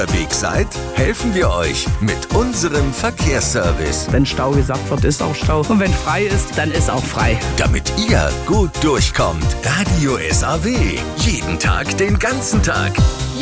Unterwegs seid, helfen wir euch mit unserem Verkehrsservice. Wenn Stau gesagt wird, ist auch Stau. Und wenn frei ist, dann ist auch frei. Damit ihr gut durchkommt. Radio SAW. Jeden Tag, den ganzen Tag.